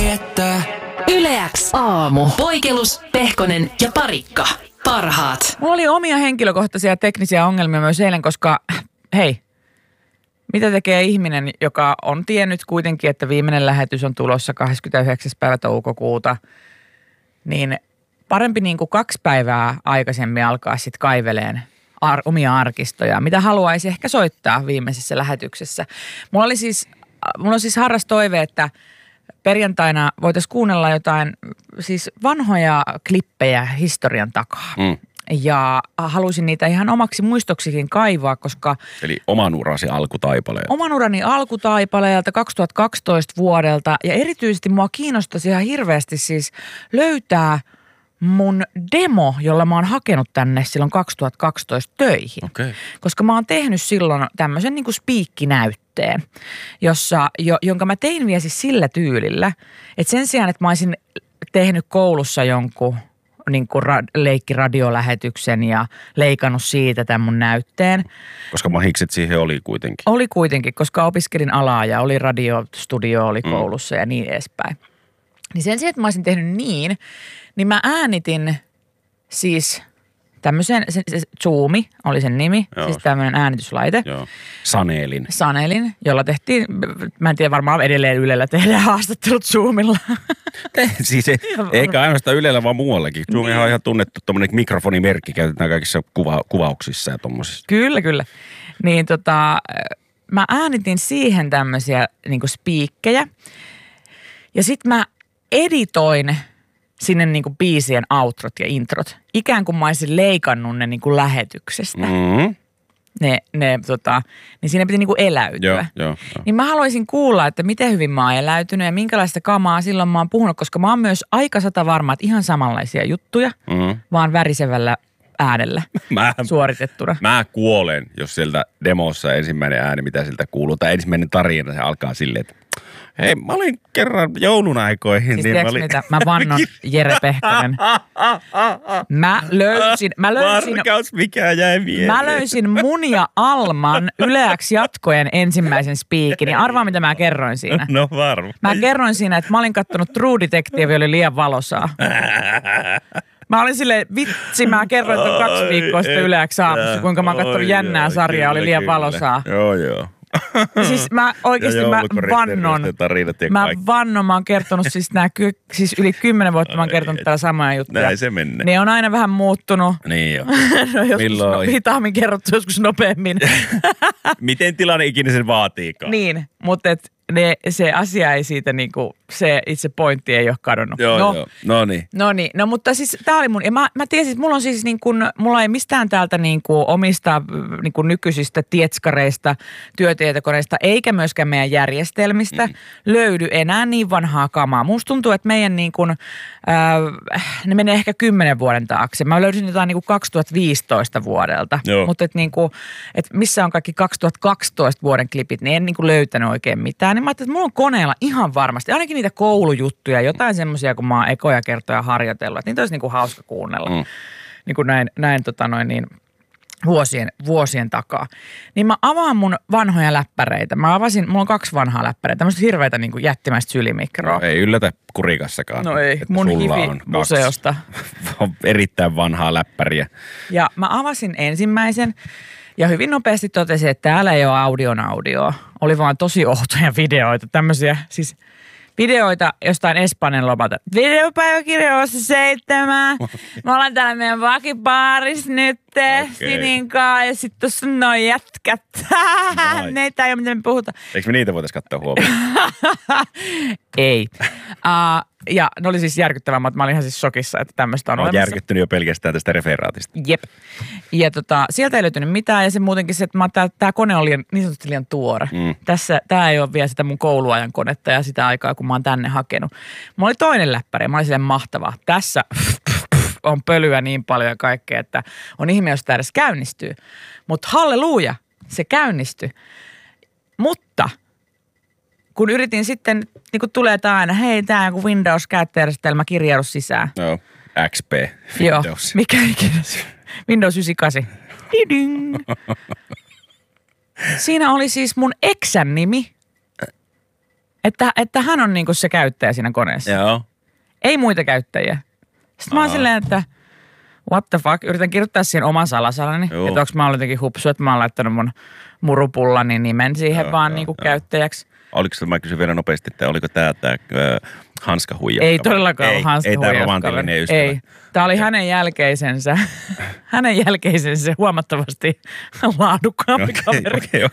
että Yle X aamu. Poikelus, Pehkonen ja Parikka. Parhaat. Mulla oli omia henkilökohtaisia teknisiä ongelmia myös eilen, koska hei, mitä tekee ihminen, joka on tiennyt kuitenkin, että viimeinen lähetys on tulossa 29. päivä toukokuuta, niin parempi niin kuin 2 päivää aikaisemmin alkaa sitten kaiveleen omia arkistoja, mitä haluaisi ehkä soittaa viimeisessä lähetyksessä. Mulla on siis harras toive, että perjantaina voitaisiin kuunnella jotain siis vanhoja klippejä historian takaa. Ja halusin niitä ihan omaksi muistoksikin kaivaa, koska... Eli oman urasi alkutaipaleelta. Oman urani alkutaipaleelta 2012 vuodelta. Ja erityisesti mua kiinnostaisi ihan hirveästi siis löytää mun demo, jolla mä oon hakenut tänne silloin 2012 töihin. Okay. Koska mä oon tehnyt silloin tämmöisen niin kuin spiikkinäytteen, jonka mä tein vielä siis sillä tyylillä, että sen sijaan, että mä olisin tehnyt koulussa jonkun niin kuin leikkiradiolähetyksen ja leikannut siitä tämän mun näytteen. Koska mahikset siihen oli kuitenkin. Oli kuitenkin, koska opiskelin alaa ja oli radiostudio, oli koulussa ja niin edespäin. Niin sen sijaan, että mä olisin tehnyt niin mä äänitin siis tämmöisen, se Zoomi oli sen nimi, joo. Siis tämmöinen äänityslaite. Joo. Sanelin, jolla tehtiin, mä en tiedä varmaan edelleen Ylellä tehdään haastattelut Zoomilla. Siis eikä ainoastaan Ylellä, vaan muuallakin. Zoomihan on ihan tunnettu tommoinen mikrofonimerkki, käytetään kaikissa kuvauksissa ja tommosissa. Kyllä. Niin mä äänitin siihen tämmöisiä niinku spiikkejä ja sit mä editoin sinne niinku biisien outrot ja introt. Ikään kuin mä olisin leikannut ne niinku lähetyksestä. Niin siinä piti niinku eläytyä. Joo. Niin mä haluaisin kuulla, että miten hyvin mä oon eläytynyt ja minkälaista kamaa silloin mä oon puhunut, koska mä oon myös aika varma, että ihan samanlaisia juttuja, vaan värisevällä äänellä suoritettuna. Mä kuolen, jos sieltä demossa ensimmäinen ääni, mitä siltä kuuluu, tai ensimmäinen tarina, se alkaa silleen, että hei, mä olin kerran joulun aikoihin. Siis niin mitä? Mä vannon Jere Pehkonen. Mä löysin... Varkaus, mikä jäi mieleen. Mä löysin mun ja Alman Yle X jatkojen ensimmäisen spiikin. Ja arvaa, mitä mä kerroin siinä. No varma. Mä kerroin siinä, että mä olin kattonut True Detective, oli liian valosaa. Mä olin silleen, vitsi, mä kerroin ton 2 viikkoa sitten Yle X aamussa, kuinka mä oon kattonut jännää sarjaa, oli liian valosaa. Joo. Siis mä oikeesti mä oon kertonut siis yli 10 vuotta mä oon kertonut täällä samoja juttuja. Näin se menee. Ne on aina vähän muuttunut. Niin jo. No joskus hitaammin kerrottu, joskus nopeammin. Miten tilanne ikinä sen vaatiikaan. Niin, mutta se asia ei siitä niinku, se itse pointti ei ole kadonnut. Joo. No niin. No mutta siis tää oli mun, ja mä tiesin, että mulla on siis niinku, mulla ei mistään täältä niinku omista niinku nykyisistä tietskareista, työtietokoneista, eikä myöskään meidän järjestelmistä löydy enää niin vanhaa kamaa. Musta tuntuu, että meidän niinku, ne menee ehkä 10 vuoden taakse. Mä löysin jotain niinku 2015 vuodelta, mutta niinku, missä on kaikki 2012 vuoden klipit, niin en niinku löytänyt oikein mitään. Niin mä ajattelin, että mulla on koneella ihan varmasti, ainakin niitä koulujuttuja, jotain semmoisia, kun mä oon ekoja kertoja harjoitellut, että niitä olisi niinku hauska kuunnella. Niin kuin näin vuosien takaa. Niin mä avaan mun vanhoja läppäreitä. Mulla on 2 vanhaa läppäreitä, tämmöistä hirveitä niin kuin jättimäistä sylimikroa. No, ei yllätä Kurikassakaan. No ei, mun hifi-museosta. On erittäin vanhaa läppäriä. Ja mä avasin ensimmäisen ja hyvin nopeasti totesin, että täällä ei ole audioa. Oli vaan tosi outoja videoita, tämmöisiä siis videoita jostain Espanjan lomalta. Videopäiväkirja 7. Mä olen täällä meidän vakibaarissa nyt Sininkaan ja sit tossa on noi jätkät. Neitä ei ole mitä me puhutaan. Eikö me niitä voitaisiin katsoa huomioon? Ei. Ja ne oli siis järkyttävää, mutta mä olin ihan siis shokissa, että tämmöistä on olemassa. Järkyttynyt jo pelkästään tästä referaatista. Jep. Ja sieltä ei löytynyt mitään ja se muutenkin se, että tää kone oli niin sanotusti liian tuore. Tää ei ole vielä sitä mun kouluajan konetta ja sitä aikaa, kun mä oon tänne hakenut. Mulla oli toinen läppäri ja mä olin silleen mahtavaa. Tässä on pölyä niin paljon ja kaikkea, että on ihme, jos tää edes käynnistyy. Mutta halleluja, se käynnistyi. Mutta kun yritin sitten, niin kun tulee tää aina, hei tää on joku Windows-käyttäjärjestelmä, kirjaudu sisään. Joo, XP, Windows. Joo, mikä ikinä. Windows 98. Diding. Siinä oli siis mun eksän nimi. Että hän on niinku se käyttäjä siinä koneessa. Joo. Ei muita käyttäjiä. Sitten mä oon silleen, että what the fuck, yritän kirjoittaa siihen oman salasanani, Joo. että onko mä ollut jotenkin hupsu, että mä oon laittanut mun murupullani nimen siihen vaan niinku käyttäjäksi. Oliko se, mä kysyn vielä nopeasti, että oliko tää hanskahuijakka? Ei todellakaan ollut hanskahuijakka. Ei tää romantillinen ystävä. Ei. Tää oli hänen jälkeisensä huomattavasti laadukkaampi kaveri. Okay.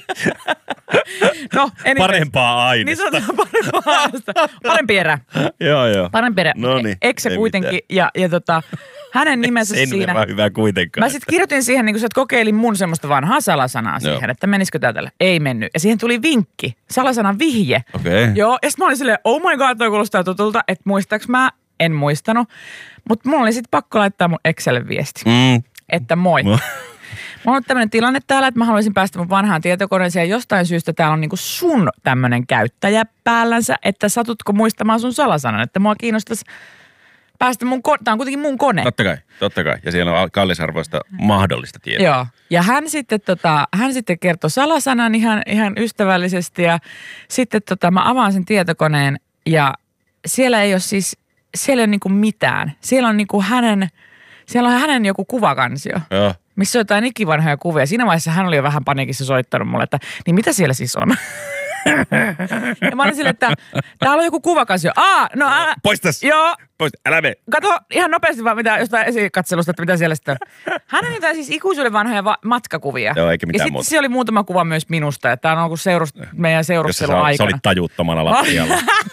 No, parempaa aineesta. Niin sanotaan parempaa aineesta. Parempi erä. Joo. Parempi erä. Noniin. Eikö se kuitenkin? Ja hänen nimensä siinä. Ei hyvä kuitenkaan. Mä sitten kirjoitin siihen, niin että kokeilin mun semmoista vanhaa salasanaa siihen, että menisikö tää tällä. Ei mennyt. Ja siihen tuli vinkki. Salasanan vihje. Okei. Okay. Joo. Ja sitten mä olin silleen, oh my god, toi kuulostaa tutulta, että muistaaks mä. En muistanut. Mutta mulla oli sitten pakko laittaa mun Excelle viesti. Että moi. Mulla on ollut tämmöinen tilanne täällä, että mä haluaisin päästä mun vanhaan tietokoneeseen ja jostain syystä täällä on niinku sun tämmöinen käyttäjä päällänsä, että satutko muistamaan sun salasanan, että mua kiinnostaisi päästä tää on kuitenkin mun kone. Totta kai. Ja siellä on kallisarvoista mahdollista tietoa. Joo. Ja hän sitten kertoi salasanan ihan ystävällisesti ja sitten mä avaan sen tietokoneen ja siellä ei ole niinku mitään. Siellä on hänen joku kuvakansio. Joo. Missä on jotain ikivanhoja kuvia. Siinä vaiheessa hän oli jo vähän paniikissa soittanut mulle, että niin mitä siellä siis on? Ja mä olin silleen, että täällä on joku kuvakansio. No älä. Poistas. Joo. Älä mene. Kato ihan nopeasti vaan jostain esikatselusta, että mitä siellä sitten on. Hän on jotain siis ikuisuuden vanhoja matkakuvia. Joo, eikä mitään ja muuta. sitten siellä oli muutama kuva myös minusta, että tämä on ollut meidän seurustelun aikana. Jossa sä olit tajuttomana lattialla.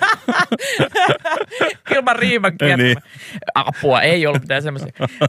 Ilman riimakkia. Niin. Apua, ei ollut mitään semmoisia.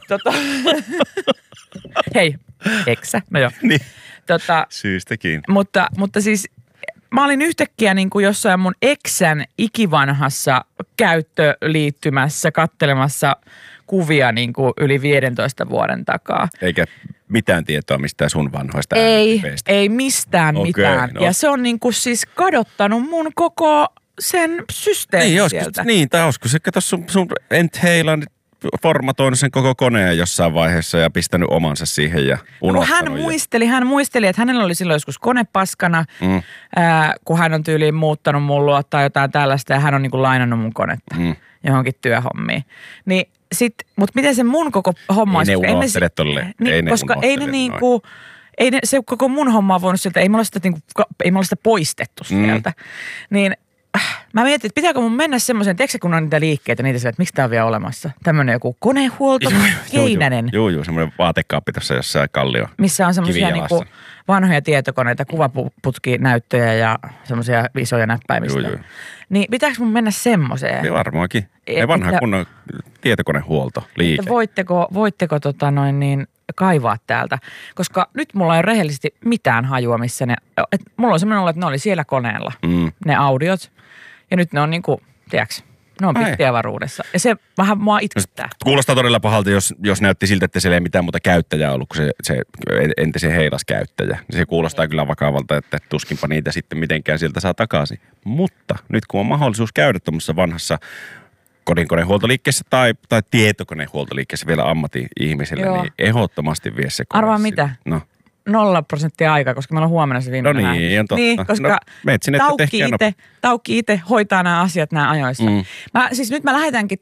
Hei, eksä? No joo. Niin. Syystäkin. Mutta siis mä olin yhtäkkiä niin kuin jossain mun eksän ikivanhassa käyttöliittymässä kattelemassa kuvia niin kuin yli 15 vuoden takaa. Eikä mitään tietoa mistään sun vanhoista äänitypeistä. Ei mistään mitään. No. Ja se on niin kuin siis kadottanut mun koko sen systeemin sieltä. Tai olisiko se, kato sun Entheilan formatoinut sen koko koneen jossain vaiheessa ja pistänyt omansa siihen ja unohtanut. Hän muisteli, että hänellä oli silloin joskus kone paskana, kun hän on tyyliin muuttanut mun luo tai jotain tällaista ja hän on niinku lainannut mun konetta johonkin työhommiin. Niin mutta miten se mun koko homma olisi? Ei ne unohtele tolleen. Koska se koko mun homma on voinut sieltä, ei me ole sitä poistettu sieltä. Niin mä mietin, että pitääkö mun mennä semmoiseen, tiedätkö kun on niitä liikkeitä, niitä että miksi tää on vielä olemassa? Tämmönen joku konehuolto, Heinänen. Joo, semmoinen vaatekaappi tuossa jossain kallio. Missä on semmoisia niinku vanhoja tietokoneita, kuvaputkinäyttöjä ja semmoisia isoja näppäimistä. Joo. Niin pitääkö mun mennä semmoiseen? Niin varmaankin. Ei vanha kunnon tietokonehuolto, liike. Voitteko kaivaa täältä? Koska nyt mulla ei ole rehellisesti mitään hajua, missä mulla on semmoinen olo, että ne oli siellä koneella, ne audiot. Ja nyt ne on niinku, tiedätkö, ne on pittiavaruudessa. Ja se vähän mua itkyttää. Kuulostaa todella pahalta, jos näytti siltä, että siellä ei mitään muuta käyttäjää ollut kuin se entisen heilaskäyttäjä. Se kuulostaa kyllä vakavalta, että tuskinpa niitä sitten mitenkään sieltä saa takaisin. Mutta nyt kun on mahdollisuus käydä tuommoisessa vanhassa kodinkonehuoltoliikkeessä tai tietokonehuoltoliikkeessä vielä ammatti-ihmisille, niin ehdottomasti vie se kone. Arvaa mitä? No. 0% aikaa, koska meillä on huomenna se viimeinen. No niin, on totta. Niin, koska Taukki itse hoitaa nämä asiat nämä ajoissa. Nyt mä lähetänkin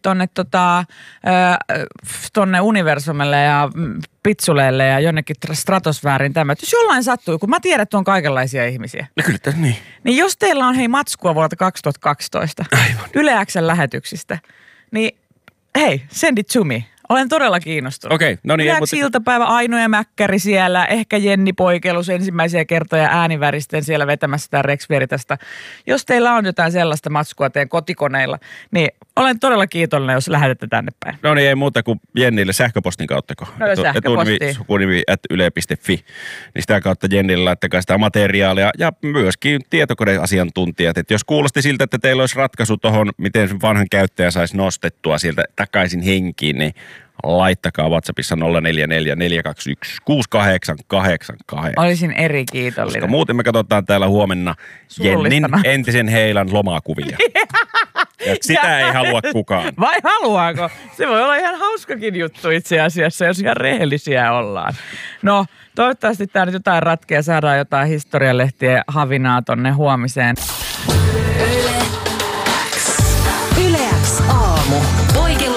tonne Universumille ja Pitsuleille ja jonnekin stratosfääriin tämä. Jos jollain sattuu, kun mä tiedän, että on kaikenlaisia ihmisiä. No kyllä tässä niin. Niin jos teillä on matskua vuodelta 2012 Yle X:n lähetyksistä, niin hei, send it to me. Olen todella kiinnostunut. Okei, no niin. Iltapäivä Aino ja Mäkkäri siellä, ehkä Jenni Poikelus ensimmäisiä kertoja ääniväristen siellä vetämässä sitä Rex Veritasta. Jos teillä on jotain sellaista matskua teidän kotikoneilla, niin olen todella kiitollinen, jos lähetätte tänne päin. No niin, ei muuta kuin Jennille sähköpostin kauttako. No sähköpostiin. Sukunimi@yle.fi. Niin sitä kautta Jennille laittakaa sitä materiaalia ja myöskin tietokoneasiantuntijat. Että jos kuulosti siltä, että teillä olisi ratkaisu tuohon, miten sen vanhan käyttäjä saisi nostettua sieltä takaisin henkiin, niin laittakaa WhatsAppissa 044 421 6888. Olisin eri kiitollinen. Koska muuten me katsotaan täällä huomenna Jennin entisen heilan lomakuvia. Ja sitä ei halua kukaan. Vai haluaako? Se voi olla ihan hauskakin juttu itse asiassa, jos ihan rehellisiä ollaan. No, toivottavasti tää nyt jotain ratkeaa, saadaan jotain historialehtien havinaa tonne huomiseen. aamu. Poikelu